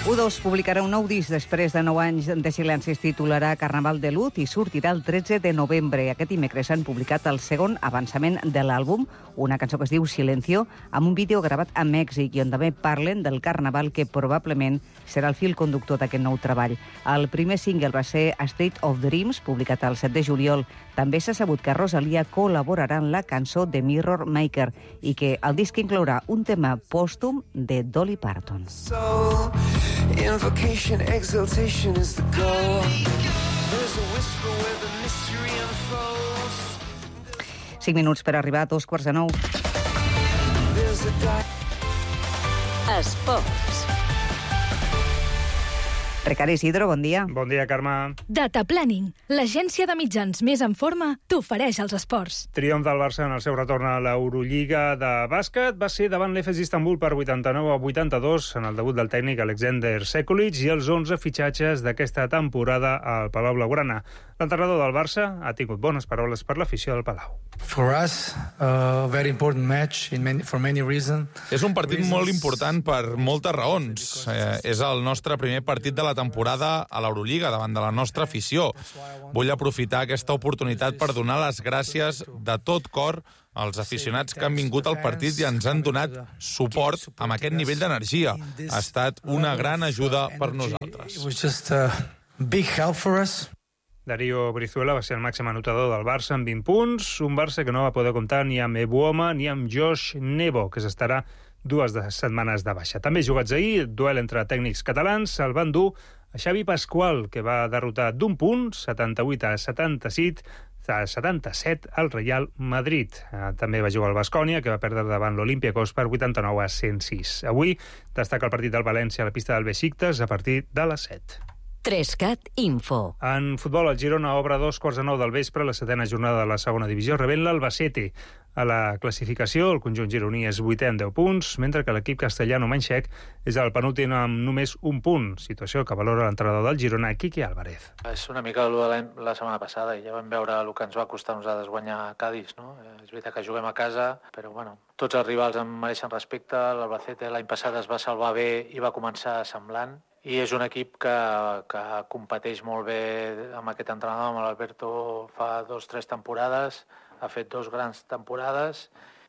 U2 publicarà un nou disc després de 9 anys de silenci. Es titularà Carnaval de Luz i sortirà el 13 de novembre. Aquest dimecres han publicat el segon avançament de l'àlbum, una cançó que es diu Silencio, amb un vídeo gravat a Mèxic i on també parlen del Carnaval, que probablement serà el fil conductor d'aquest nou treball. El primer single va ser A State of Dreams, publicat el 7 de juliol. També s'ha sabut que Rosalia col·laborarà en la cançó de Mirror Maker i que el disc inclourà un tema pòstum de Dolly Parton. Invocation, exaltation is the goal. There's a whisper where the mystery unfolds. 5 minuts per arribar a 8:45. Esports. Ricard Isidro, bon dia. Bon dia, Carme. Data Planning, l'agència de mitjans més en forma, t'ofereix els esports. Triomf del Barça en el seu retorn a l'Eurolliga de bàsquet va ser davant l'Efes Istanbul per 89-82 en el debut del tècnic Alexander Sekulic i els 11 fitxatges d'aquesta temporada al Palau Blaugrana. L'entrenador del Barça ha tingut bones paraules per l'afició del Palau. For us, a very important match for many reasons. És un partit molt important per moltes raons. És el nostre primer partit de la temporada a l'Eurolliga davant de la nostra afició. Vull aprofitar aquesta oportunitat per donar les gràcies de tot cor als aficionats que han vingut al partit i ens han donat suport amb aquest nivell d'energia. Ha estat una gran ajuda per nosaltres. It was just a big help for us. Darío Brizuela va ser el màxim anotador del Barça amb 20 punts, un Barça que no va poder comptar ni amb Ebuoma ni amb Josh Nebo, que s'estarà 2 setmanes de baixa. També jugats ahir, duel entre tècnics catalans, el van dur a Xavi Pascual, que va derrotar d'un punt, 78-77, al Real Madrid. També va jugar el Baskonia, que va perdre davant l'Olympiacos per 89-106. Avui destaca el partit del València a la pista del Besiktas a partir de les 7. 3CAT Info. En futbol, el Girona obre a 2:15 del vespre la 7a jornada de la segona divisió, rebent l'Albacete. A la classificació, el conjunt gironí és 8è amb 10 punts, mentre que l'equip castellano-manxec és el penúltim amb només un punt, situació que valora l'entrenador del Girona, Quique Álvarez. És una mica el de la setmana passada, i ja vam veure el que ens va costar a nosaltres guanyar a Cádiz, no? És veritat que juguem a casa, però bueno, tots els rivals em mereixen respecte. L'Albacete l'any passat es va salvar bé i va començar semblant, i és un equip que competeix molt bé amb aquest entrenador, amb l'Alberto, fa 2-3 temporades, ha fet 2 grans temporades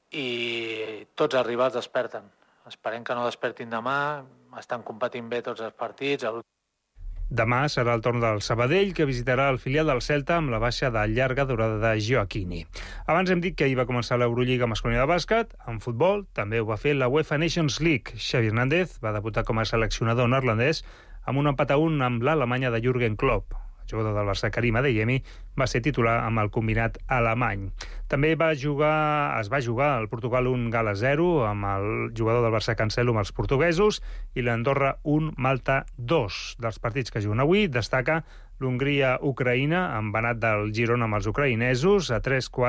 i tots els rivals desperten. Esperem que no despertin demà, estan competint bé tots els partits. Demà serà el torn del Sabadell, que visitarà el filial del Celta amb la baixa de llarga durada de Gioacchini. Abans hem dit que ahir va començar l'Eurolliga masculina de bàsquet. En futbol també ho va fer la UEFA Nations League. Xavi Hernández va debutar com a seleccionador neerlandès amb un empat a 1 amb l'Alemanya de Jürgen Klopp. El jugador del Barça, Karim Adeyemi, va ser titular amb el combinat alemany. També es va jugar al Portugal 1-0 amb el jugador del Barça Cancelo amb els portuguesos i l'Andorra 1, Malta 2. Dels partits que juguen avui destaca l'Hongria-Ucraïna amb anat del Girona amb els ucraïnesos a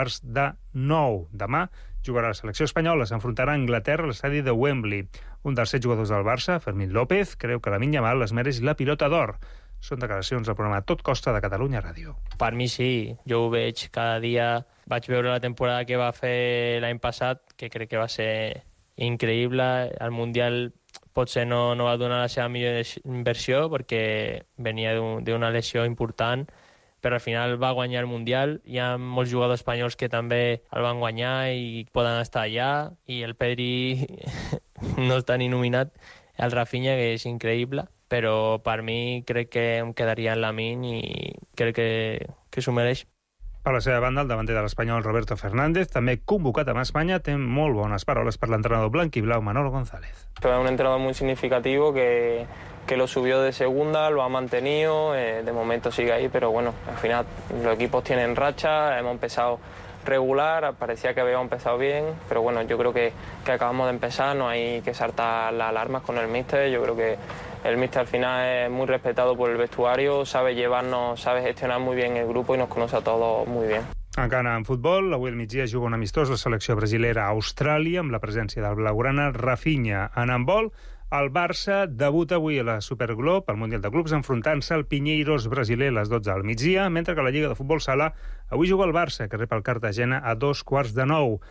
8:45. Demà jugarà la selecció espanyola, s'enfrontarà a Anglaterra a l'estadi de Wembley. Un dels 7 jugadors del Barça, Fermín López, creu que Lamine Yamal es mereix la pilota d'or. Són declaracions al programa Tot Costa de Catalunya Ràdio. Per mi sí, jo ho veig cada dia. Vaig veure la temporada que va fer l'any passat, que crec que va ser increïble. El Mundial potser no va donar la seva millor inversió perquè venia d'una lesió important, però al final va guanyar el Mundial. Hi ha molts jugadors espanyols que també el van guanyar i poden estar allà, i el Pedri no està ni nominat, el Rafinha, que és increïble, però per mi crec que em quedaria en Lamine i crec que s'ho mereix. Per la seva banda, el davanter de l'Espanyol, Roberto Fernández, també convocat amb Espanya, té molt bones paraules per l'entrenador blanquiblau Manolo González. Fue un entrenador muy significativo que lo subió de segunda, lo ha mantenido, de momento sigue ahí, pero bueno, al final los equipos tienen racha, hemos empezado regular, parecía que habíamos empezado bien, pero bueno, yo creo que acabamos de empezar, no hay que saltar las alarmas con el míster. Yo creo que el míster al final es muy respetado por el vestuario, sabe llevarnos, sabe gestionar muy bien el grupo y nos conoce a todos muy bien. Encara en futbol, avui al migdia juga un amistós la selecció brasilera a Austràlia amb la presència del blaugrana Rafinha. En handbol, el Barça debuta avui a la Superglobe, al Mundial de Clubs, enfrontant-se al Pinheiros brasiler a les 12 al migdia, mentre que la Lliga de Futbol Sala avui juga el Barça, que rep el Cartagena a 8:15.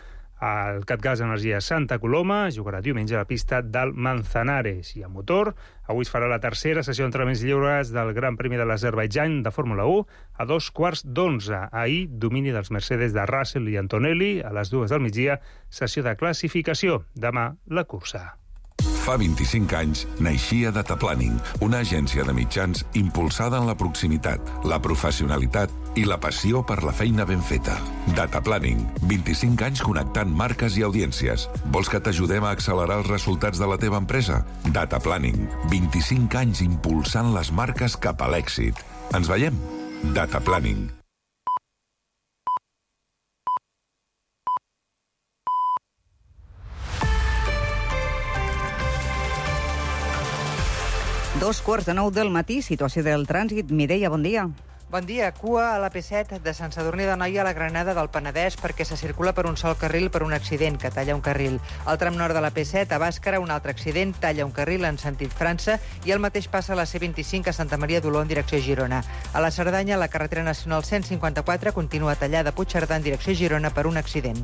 El Catgas Energia Santa Coloma jugarà diumenge a la pista del Manzanares. I a motor, avui es farà la tercera sessió d'entrenaments lliures del Gran Premi de l'Azerbaidjan de Fórmula 1 a 11:15. Ahir, domini dels Mercedes de Russell i Antonelli. A les 2 del migdia, sessió de classificació. Demà, la cursa. Fa 25 anys naixia Data Planning, una agència de mitjans impulsada en la proximitat, la professionalitat i la passió per la feina ben feta. Data Planning, 25 anys connectant marques i audiències. Vols que t'ajudem a accelerar els resultats de la teva empresa? Data Planning, 25 anys impulsant les marques cap a l'èxit. Ens veiem? Data Planning. Dos quarts de 9 del matí, situació del trànsit. Mireia, bon dia. Bon dia. Cua a l'AP7 de Sant Sadurní d'Anoia a la Granada del Penedès perquè se circula per un sol carril per un accident que talla un carril. Al tram nord de l'AP7, a Bàscara, un altre accident talla un carril en sentit França i el mateix passa a la C25 a Santa Maria d'Oló en direcció Girona. A la Cerdanya, la carretera nacional 154 continua tallada a Puigcerdà en direcció Girona per un accident.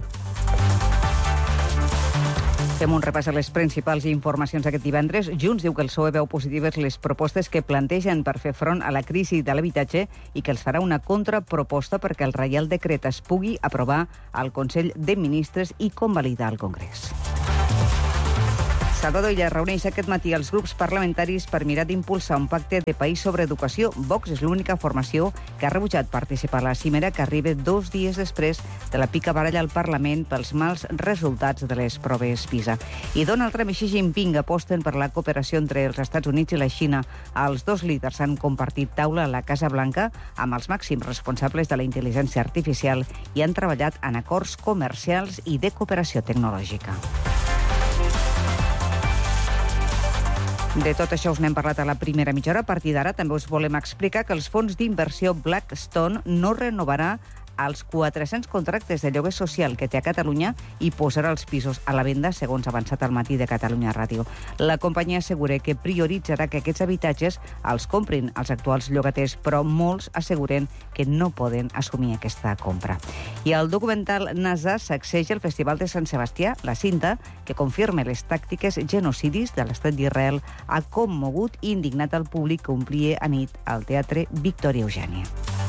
Fem un repàs a les principals informacions aquest divendres. Junts diu que el PSOE veu positives les propostes que plantegen per fer front a la crisi de l'habitatge i que els farà una contraproposta perquè el Reial Decret es pugui aprovar al Consell de Ministres i convalidar al Congrés. Salvador Illa reuneix aquest matí els grups parlamentaris per mirar d'impulsar un pacte de país sobre educació. Vox és l'única formació que ha rebutjat participar a la cimera que arriba 2 dies després de la picabaralla al Parlament pels mals resultats de les proves PISA. I Donald Trump i Xi Jinping aposten per la cooperació entre els Estats Units i la Xina. Els dos líders han compartit taula a la Casa Blanca amb els màxims responsables de la intel·ligència artificial i han treballat en acords comercials i de cooperació tecnològica. De tot això us n'hem parlat a la primera mitja hora. A partir d'ara també us volem explicar que els fons d'inversió Blackstone no renovarà els 400 contractes de lloguer social que té a Catalunya i posarà els pisos a la venda, segons ha avançat al matí de Catalunya Ràdio. La companyia assegura que prioritzarà que aquests habitatges els comprin els actuals llogaters, però molts asseguren que no poden assumir aquesta compra. I el documental NASA sacseja el Festival de Sant Sebastià. La cinta, que confirma les tàctiques genocidis de l'estat d'Israel, ha commogut i indignat al públic que omplia a nit al Teatre Victòria Eugènia.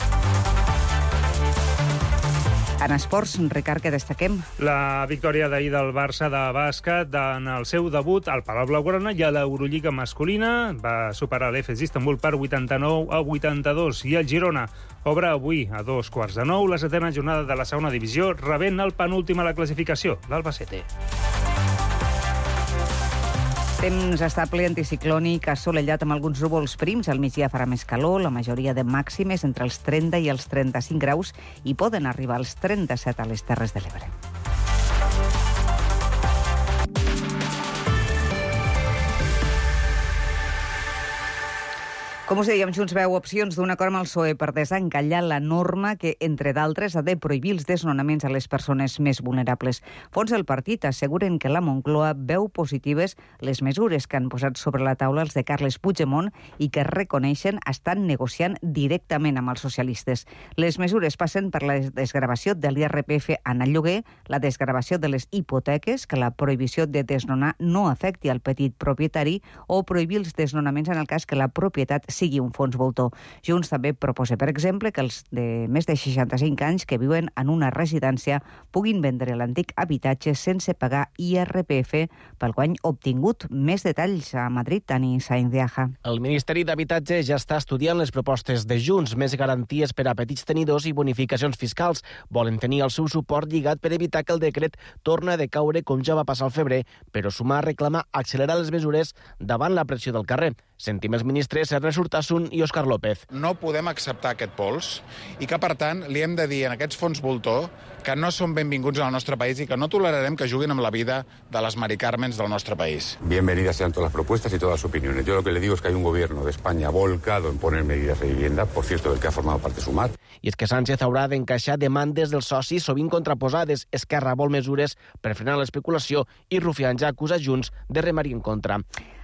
En esports, Ricard, què destaquem? La victòria d'ahir del Barça de bàsquet en el seu debut al Palau Blaugrana i a l'Eurolliga masculina. Va superar l'Efes Istanbul per 89-82 i el Girona obre avui a 8:45 la setena jornada de la segona divisió, rebent el penúltim a la classificació, l'Albacete. Temps estable, anticiclònic, assolellat amb alguns núvols prims. Al migdia farà més calor, la majoria de màximes entre els 30 i els 35 graus i poden arribar als 37 a les Terres de l'Ebre. Com us dèiem, Junts veu opcions d'un acord amb el PSOE per desencallar la norma que, entre d'altres, ha de prohibir els desnonaments a les persones més vulnerables. Fons del partit asseguren que la Moncloa veu positives les mesures que han posat sobre la taula els de Carles Puigdemont i que reconeixen estan negociant directament amb els socialistes. Les mesures passen per la desgravació de l'IRPF en el lloguer, la desgravació de les hipoteques, que la prohibició de desnonar no afecti al petit propietari o prohibir els desnonaments en el cas que la propietat sigui un fons voltor. Junts també proposa, per exemple, que els de més de 65 anys que viuen en una residència puguin vendre l'antic habitatge sense pagar IRPF pel guany obtingut. Més detalls a Madrid, Tani Sainz de Aja. El Ministeri d'Habitatge ja està estudiant les propostes de Junts, més garanties per a petits tenidors i bonificacions fiscals. Volen tenir el seu suport lligat per evitar que el decret torni a decaure com ja va passar al febrer, però Sumar reclama accelerar les mesures davant la pressió del carrer. Sentim els ministres Ernest Urtasun i Òscar López. No podem acceptar aquest pols i que, per tant, li hem de dir a aquests fons voltor que no són benvinguts al nostre país i que no tolerarem que juguin amb la vida de les Mari Carmens del nostre país. Bienvenidas sean todas las propuestas y todas las opiniones. Yo lo que le digo es que hay un gobierno de España volcado en poner medidas de vivienda, por cierto, del que ha formado parte Sumar. I és que Sánchez haurà d'encaixar demandes dels socis sovint contraposades. Esquerra vol mesures per frenar l'especulació i Rufián ja acusa Junts de remar-hi en contra.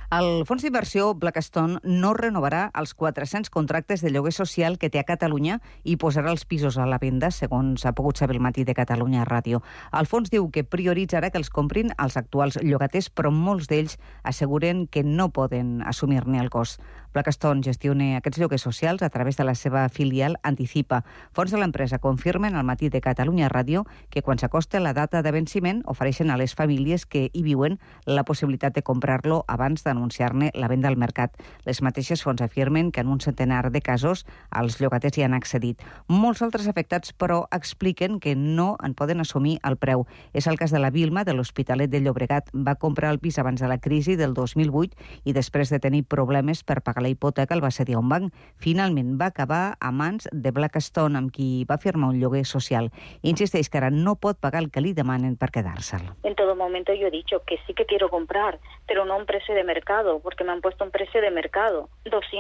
El fons d'inversió Blackstone no renovarà els 400 contractes de lloguer social que té a Catalunya i posarà els pisos a la venda, segons ha pogut saber el Matí de Catalunya Ràdio. El fons diu que prioritzarà que els comprin els actuals llogaters, però molts d'ells asseguren que no poden assumir-ne el cost. Blackstone gestiona aquests lloguers socials a través de la seva filial Anticipa. Fons de l'empresa confirmen al Matí de Catalunya Ràdio que quan s'acosta la data de venciment ofereixen a les famílies que hi viuen la possibilitat de comprar-lo abans d'anunciar-ne la venda al mercat. Les mateixes fonts afirmen que en un centenar de casos els llogaters hi han accedit. Molts altres afectats, però, expliquen que no en poden assumir el preu. És el cas de la Vilma, de l'Hospitalet de Llobregat. Va comprar el pis abans de la crisi del 2008 i després de tenir problemes per pagar la hipoteca el va cedir a un banc. Finalment va acabar a mans de Blackstone, amb qui va firmar un lloguer social. Insisteix que ara no pot pagar el que li demanen per quedar-se'l. En todo momento yo he dicho que sí que quiero comprar, pero no un precio de mercado, porque me han puesto un precio de mercado,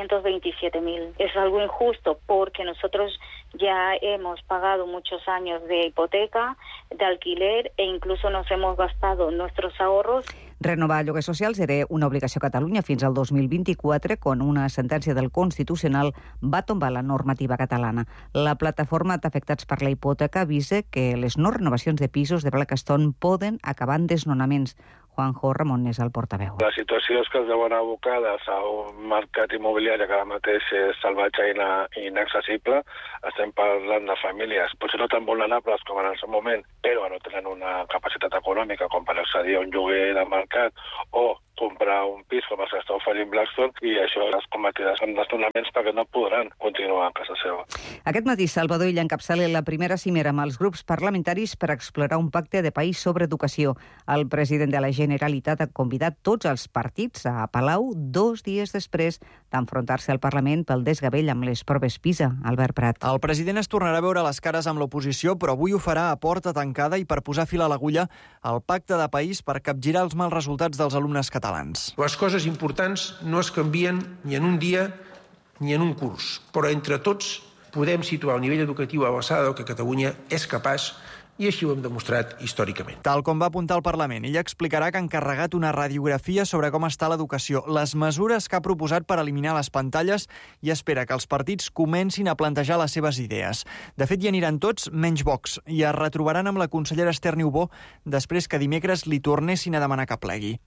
227.000. Es algo injusto porque nosotros ya hemos pagado muchos años de hipoteca, de alquiler e incluso nos hemos gastado nuestros ahorros. Renovar lloguers socials era una obligació a Catalunya fins al 2024, quan una sentència del Constitucional va tombar la normativa catalana. La plataforma d'afectats per la hipoteca avisa que les no renovacions de pisos de Blackstone poden acabar en desnonaments. Juanjo Ramon és el portaveu. La situació és que es veuen abocades a un mercat immobiliari que ara mateix és salvatge i inaccessible. Estem parlant de famílies, potser no tan vulnerables com en el seu moment, però no tenen una capacitat econòmica com per accedir a un lloguer de mercat o comprar un pis com els que està oferint Blackstone, i això es convertirà en desnonaments perquè no podran continuar a casa seva. Aquest matí Salvador Illa encapçala la primera cimera amb els grups parlamentaris per explorar un pacte de país sobre educació. El president de la Generalitat ha convidat tots els partits a Palau 2 dies després d'enfrontar-se al Parlament pel desgavell amb les proves PISA. Albert Prat. El president es tornarà a veure les cares amb l'oposició, però avui ho farà a porta tancada i per posar fil a l'agulla al pacte de país per capgirar els mals resultats dels alumnes catalans. Les coses importants no es canvien ni en un dia ni en un curs, però entre tots podem situar el nivell educatiu a l'alçada del que Catalunya és capaç, i així ho hem demostrat històricament. Tal com va apuntar el Parlament, ella explicarà que ha encarregat una radiografia sobre com està l'educació, les mesures que ha proposat per eliminar les pantalles i espera que els partits comencin a plantejar les seves idees. De fet, hi aniran tots, menys Vox, i es retrobaran amb la consellera Esther Niubó després que dimecres li tornessin a demanar que plegui.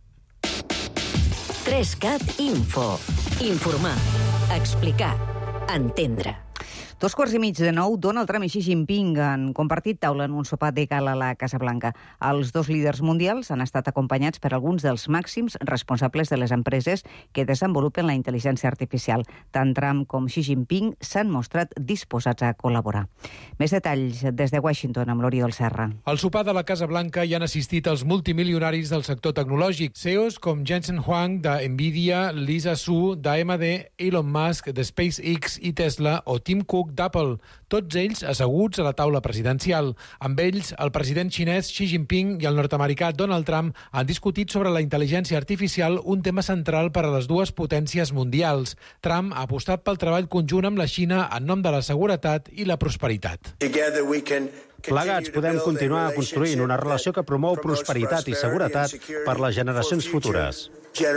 3CAT Info. Informar, explicar, entendre. 8:45, Donald Trump i Xi Jinping han compartit taula en un sopar de gala a la Casa Blanca. Els dos líders mundials han estat acompanyats per alguns dels màxims responsables de les empreses que desenvolupen la intel·ligència artificial. Tant Trump com Xi Jinping s'han mostrat disposats a col·laborar. Més detalls des de Washington amb l'Oriol Serra. Al sopar de la Casa Blanca hi han assistit els multimilionaris del sector tecnològic, CEOs com Jensen Huang de Nvidia, Lisa Su d'AMD, Elon Musk de SpaceX i Tesla o Tim Cook d'Apple, tots ells asseguts a la taula presidencial. Amb ells, el president xinès Xi Jinping i el nord-americà Donald Trump han discutit sobre la intel·ligència artificial, un tema central per a les dues potències mundials. Trump ha apostat pel treball conjunt amb la Xina en nom de la seguretat i la prosperitat. Plegats podem continuar construint una relació que promou prosperitat i seguretat per les generacions futures.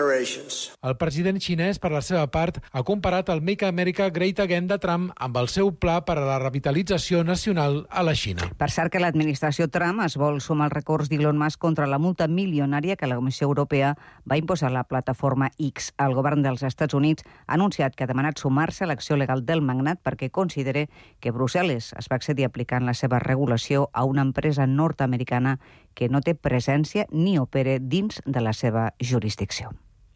El president xinès, per la seva part, ha comparat el Make America Great Again de Trump amb el seu pla per a la revitalització nacional a la Xina. Per cert que l'administració Trump es vol sumar als records d'Elon Musk contra la multa milionària que la Comissió Europea va imposar a la plataforma X. El govern dels Estats Units ha anunciat que ha demanat sumar-se a l'acció legal del magnat perquè considera que Brussel·les es va accedir aplicant la seva regulació a una empresa nord-americana que no té presència ni opera dins de la seva jurisdicció.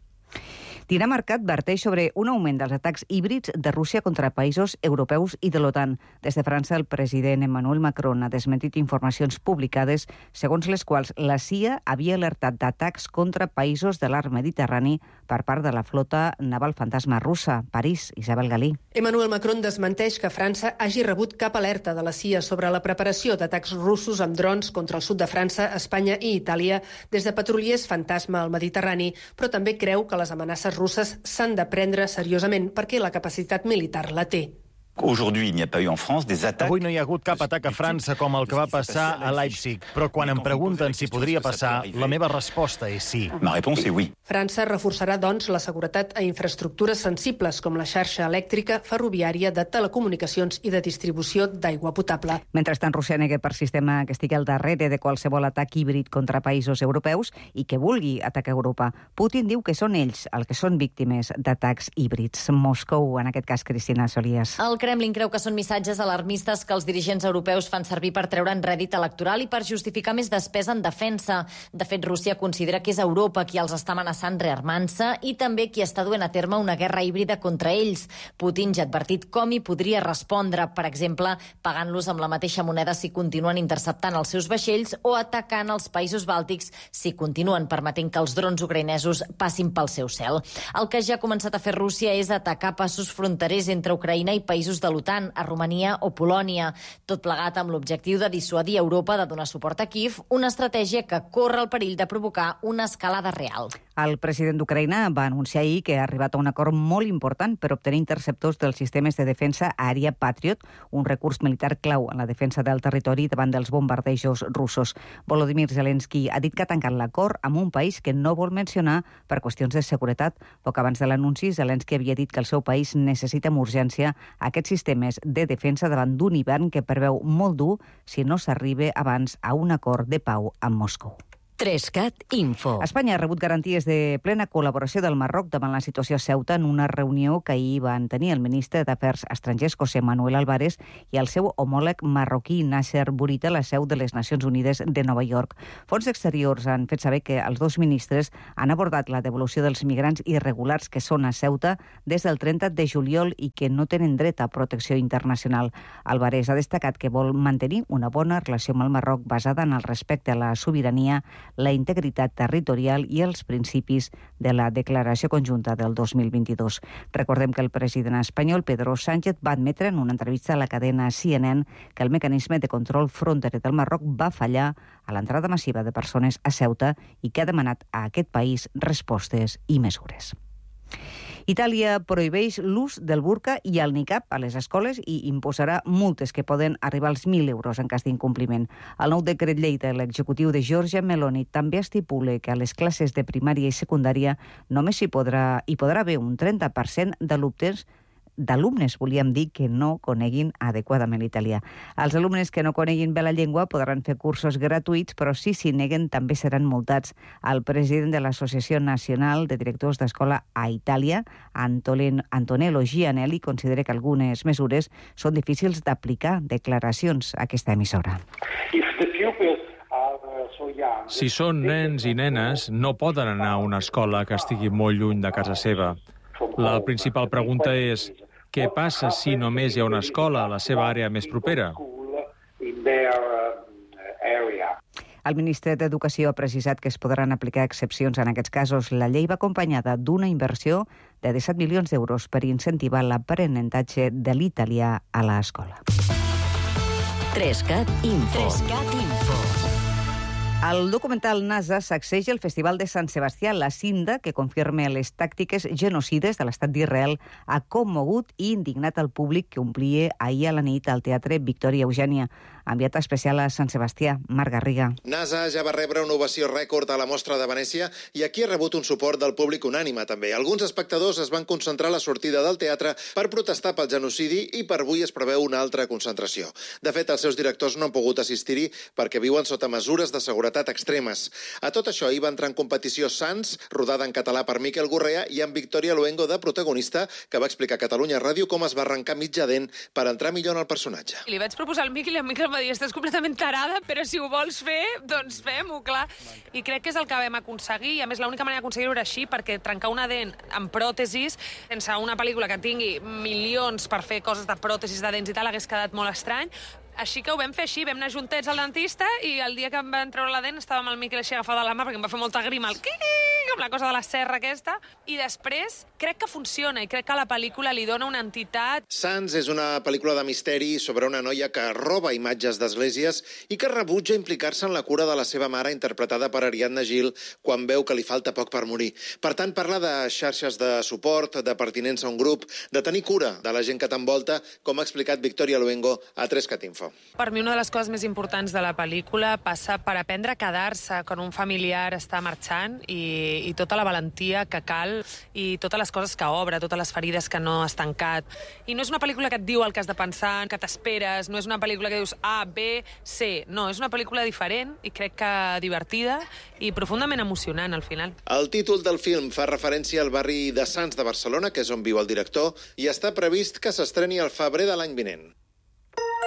Dinamarca adverteix sobre un augment dels atacs híbrids de Rússia contra països europeus i de l'OTAN. Des de França, el president Emmanuel Macron ha desmentit informacions publicades segons les quals la CIA havia alertat d'atacs contra països de l'arc Mediterrani per part de la flota naval fantasma russa. París, Isabel Galí. Emmanuel Macron desmenteix que França hagi rebut cap alerta de la CIA sobre la preparació d'atacs russos amb drons contra el sud de França, Espanya i Itàlia des de patrullers fantasma al Mediterrani, però també creu que les amenaces russes s'han de prendre seriosament perquè la capacitat militar la té. Avui no hi ha hagut cap atac a França com el que va passar a Leipzig, però quan em pregunten si podria passar, la meva resposta és sí. França reforçarà, doncs, la seguretat a infraestructures sensibles com la xarxa elèctrica, ferroviària, de telecomunicacions i de distribució d'aigua potable. Mentrestant, Rússia nega per sistema que estigui al darrere de qualsevol atac híbrid contra països europeus i que vulgui atacar Europa. Putin diu que són ells els que són víctimes d'atacs híbrids. Moscou, en aquest cas, Cristina Solías. El Kremlin creu que són missatges alarmistes que els dirigents europeus fan servir per treure'n rèdit electoral i per justificar més despesa en defensa. De fet, Rússia considera que és Europa qui els està amenaçant rearmant-se i també qui està duent a terme una guerra híbrida contra ells. Putin ja ha advertit com hi podria respondre, per exemple, pagant-los amb la mateixa moneda si continuen interceptant els seus vaixells o atacant els països bàltics si continuen permetent que els drons ucraïnesos passin pel seu cel. El que ja ha començat a fer Rússia és atacar passos fronterers entre Ucraïna i països de l'OTAN, a Romania o Polònia. Tot plegat amb l'objectiu de dissuadir Europa de donar suport a Kíev, una estratègia que corre el perill de provocar una escalada real. El president d'Ucraïna va anunciar ahir que ha arribat a un acord molt important per obtenir interceptors dels sistemes de defensa aèria Patriot, un recurs militar clau en la defensa del territori davant dels bombardejos russos. Volodymyr Zelensky ha dit que ha tancat l'acord amb un país que no vol mencionar per qüestions de seguretat. Poc abans de l'anunci, Zelensky havia dit que el seu país necessita amb urgència aquests sistemes de defensa davant d'un hivern que preveu molt dur si no s'arriba abans a un acord de pau amb Moscou. 3CAT Info. Espanya ha rebut garanties de plena col·laboració del Marroc davant la situació a Ceuta en una reunió que ahir van tenir el ministre d'Afers Estrangers, José Manuel Álvarez, i el seu homòleg marroquí, Nasser Bourita, a la seu de les Nacions Unides de Nova York. Fons exteriors han fet saber que els dos ministres han abordat la devolució dels migrants irregulars que són a Ceuta des del 30 de juliol i que no tenen dret a protecció internacional. Álvarez ha destacat que vol mantenir una bona relació amb el Marroc basada en el respecte a la sobirania, la integritat territorial i els principis de la Declaració Conjunta del 2022. Recordem que el president espanyol, Pedro Sánchez, va admetre en una entrevista a la cadena CNN que el mecanisme de control fronterer del Marroc va fallar a l'entrada massiva de persones a Ceuta i que ha demanat a aquest país respostes i mesures. Itàlia prohibeix l'ús del burca i el niqab a les escoles i imposarà multes que poden arribar als 1.000 euros en cas d'incompliment. El nou decret llei de l'executiu de Giorgia Meloni també estipula que a les classes de primària i secundària només hi podrà haver un 30% d'alumnes, volíem dir, que no coneguin adequadament l'italià. Els alumnes que no coneguin bé la llengua podran fer cursos gratuïts, però si s'hi neguen també seran multats. El president de l'Associació Nacional de Directors d'Escola a Itàlia, Antonello Gianelli, considera que algunes mesures són difícils d'aplicar. Declaracions a aquesta emissora. Si són nens i nenes, no poden anar a una escola que estigui molt lluny de casa seva. La principal pregunta és: què passa si només hi ha una escola a la seva àrea més propera? El ministre d'Educació ha precisat que es podran aplicar excepcions en aquests casos. La llei va acompanyada d'una inversió de 17 milions d'euros per incentivar l'aprenentatge de l'italià a l'escola. 3CAT Info. 3CAT Info. El documental NASA sacseja el Festival de Sant Sebastià. La cinta, que confirma les tàctiques genocides de l'estat d'Israel, ha commogut i indignat el públic que omplia ahir a la nit al Teatre Victòria Eugènia. Enviat especial a Sant Sebastià, Marc Garriga. NASA ja va rebre una ovació rècord a la Mostra de Venècia i aquí ha rebut un suport del públic unànime, també. Alguns espectadors es van concentrar a la sortida del teatre per protestar pel genocidi i per avui es preveu una altra concentració. De fet, els seus directors no han pogut assistir-hi perquè viuen sota mesures de seguretat extremes. A tot això hi va entrar en competició Sants, rodada en català per Miquel Gorrea, i amb Victòria Luengo de protagonista, que va explicar a Catalunya Ràdio com es va arrencar mitja dent per entrar millor en el personatge. Li vaig proposar al Miquel i el Miquel va dir: estàs completament tarada, però si ho vols fer, doncs fem-ho, clar. I crec que és el que vam aconseguir, i a més l'única manera d'aconseguir-ho era així, perquè trencar una dent amb pròtesis, sense una pel·lícula que tingui milions per fer coses de pròtesis de dents i tal, hagués quedat molt estrany. Així que ho vam fer així, vam anar juntets al dentista i el dia que em van treure la dent estava amb el Miquel així agafat de la mà perquè em va fer molta grima com la cosa de la serra aquesta, i després crec que funciona i crec que a la pel·lícula li dona una entitat. Sants és una pel·lícula de misteri sobre una noia que roba imatges d'esglésies i que rebutja implicar-se en la cura de la seva mare, interpretada per Ariadna Gil, quan veu que li falta poc per morir. Per tant, parla de xarxes de suport, de pertinença a un grup, de tenir cura de la gent que t'envolta, com ha explicat Victoria Luengo a 3cat Info. Per mi una de les coses més importants de la pel·lícula passa per aprendre a quedar-se quan un familiar està marxant i tota la valentia que cal i totes les coses que obre, totes les ferides que no has tancat. I no és una pel·lícula que et diu el que has de pensar, que t'esperes, no és una pel·lícula que dius A, B, C. No, és una pel·lícula diferent i crec que divertida i profundament emocionant al final. El títol del film fa referència al barri de Sants de Barcelona, que és on viu el director, i està previst que s'estreni al febrer de l'any vinent.